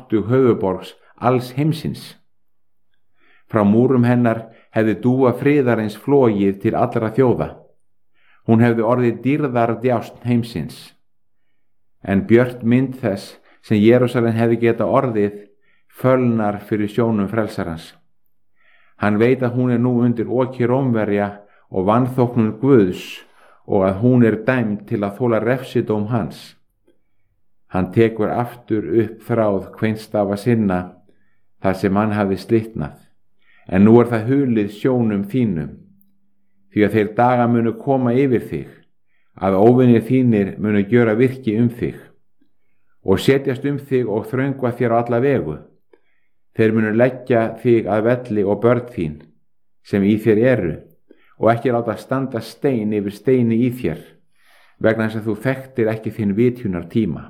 máttug höfuðborgs alls heimsins. Frá múrum hennar hefði dúa friðarins flogið til allra þjóða. Hún hefði orðið dýrðardjásn heimsins. En björt mynd þess sem Jerúsalem hefði geta orðið fölnar fyrir sjónum frelsarans. Hann veit að hún nú undir oki Rómverja og vanþóknun Guðs og að hún dæmd til að þola refsidóm hans. Hann tekur aftur upp þráð kveinstafa sinna þar sem hann hafði slitnað, en nú það hulið sjónum þínum, því að þeir daga munu koma yfir þig, að óvinir þínir munu gjöra virki þig, og setjast þig og þröngva þér á alla vegu. Þeir munu leggja þig að velli og börn þín, sem í þér eru, og ekki láta standa stein yfir steini í þér, vegna þess að þú þekktir ekki þinn vitjunar tíma.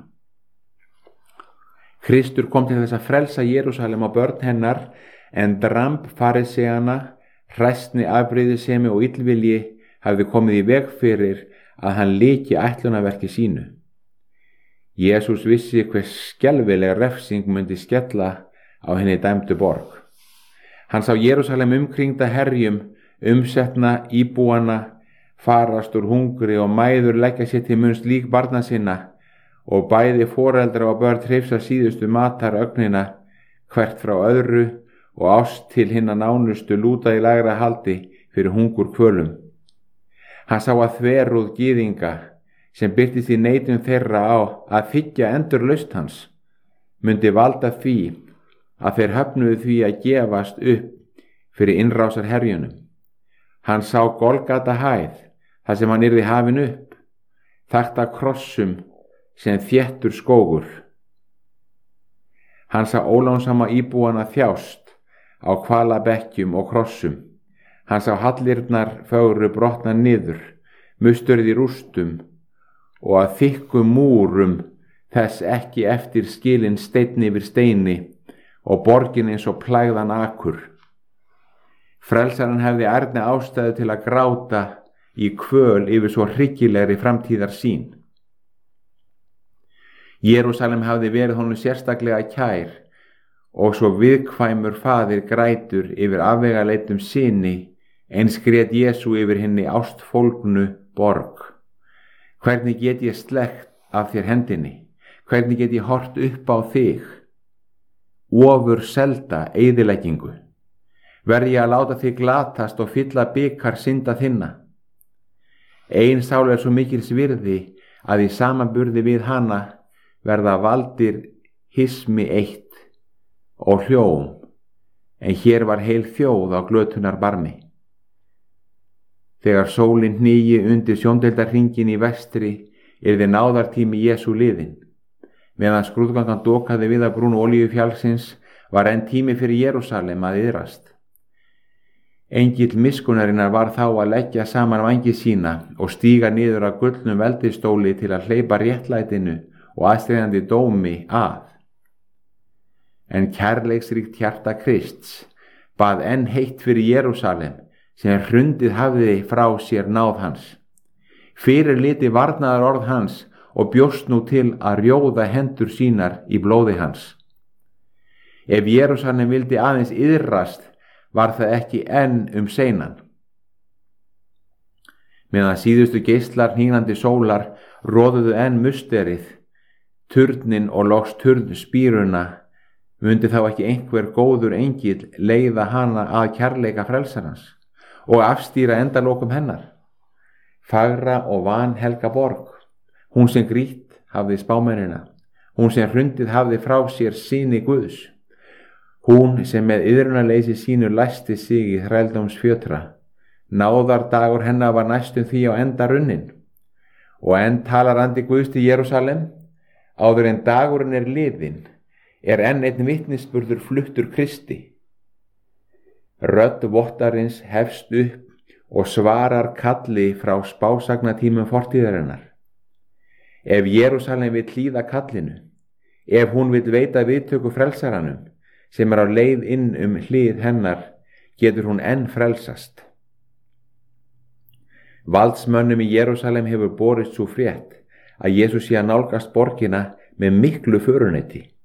Kristur kom til þess að frelsa Jerúsalem og börn hennar, en dramb fariseana, hræsni, afbrýðisemi og illvilji hafði komið í veg fyrir að hann lyki ætlunarverki sínu. Jesús vissi hver skelfileg refsing myndi skella á henni dæmdu borg. Hann sá Jerúsalem umkringda herjum, umsetna íbúana, farast úr hungri og mæður leggja sér til munns lík barna sinna, og bæði foreldra og börn hrifsa síðustu matarögnina hvert frá öðru, og ást til hinna nánustu lúta í lægra haldi fyrir hungur kvölum. Hann sá að þverúð gyðinga, sem birtist í neitun þeirra á að þiggja endurlausn hans, myndi valda því að þeir höfnuðu því að gefast upp fyrir innrásar herjunum. Hann sá Golgata hæð, þar sem hann yrði hafinn upp, þakta krossum sem þéttur skógur. Hann sá ólánsama íbúana þjást á hvalabekkjum og krossum. Hann sá hallirnar fögru brotna niður, musturði rústum, og að þykkum múrum þess ekki eftir skilin steinn yfir steini, og borgin eins og plægðan akur. Frelsarinn hefði ærni ástæðu til að gráta í kvöl yfir svo hryggilegri framtíðar sín. Jerúsalem hafði verið honum sérstaklega kær, og svo viðkvæmur faðir grætur yfir afvegaleitum syni, eins grét Jesú yfir henni ástfólgnu borg. Hvernig get ég sleppt af þér hendinni? Hvernig get ég hort upp á þig? Ofur selda eyðileggingu. Verð ég að láta þig glatast og fylla bikar synda þinna? Ein sál svo mikils virði að í samanburði við hana verða valdir hismi eitt og hljóm, en hér var heil þjóð á glötunar barmi. Þegar sólin hnígi undir sjóndeildarhringinn í vestri yrði náðartími Jesú liðinn. Meðan skrúðgangan dokaði við að brún olíufjallsins var enn tími fyrir Jerúsalem að iðrast. Engill miskunnarinnar var þá að leggja saman vængi sína og stíga niður að gullnum veldistóli til að hleypa réttlætinu og aðstæðandi dómi að. En kærleiksríkt hjarta Krists bað enn heitt fyrir Jerúsalem, sem hrundið hafði frá sér náð hans. Fyrir liti varnaðar orð hans og bjóst nú til að rjóða hendur sínar í blóði hans. Ef Jerúsalem vildi aðeins iðrast, var það ekki enn seinan. Meðan síðustu geislar hnígnandi sólar roðuðu enn musterið, turnin og loks turnspíruna, mundi þá ekki einhver góður engill leiða hana að kærleika frelsarans og afstýra endalokum hennar. Fagra og vanhelga borg, hún sem grýtt hafði spámennina, hún sem hrundið hafði frá sér syni Guðs, hún sem með iðrunarleysi sínu læsti sig í þrældómsfjötra. Náðardagur hennar var næstum því á enda runnin, og enn talar andi Guðs til Jerúsalem, áður en dagurinn liðinn, enn einn vitnisburður fluttur Kristi. Rödd vottarins hefst upp og svarar kalli frá spásagnatímum fortíðarinnar. Ef Jerúsalem vill hlýða kallinu, ef hún vill veita viðtöku frelsaranum, sem á leið inn hlið hennar, getur hún enn frelsast. Valdsmönnum í Jerúsalem hefur borist svo frétt að Jesús sé að nálgast borgina með miklu föruneyti.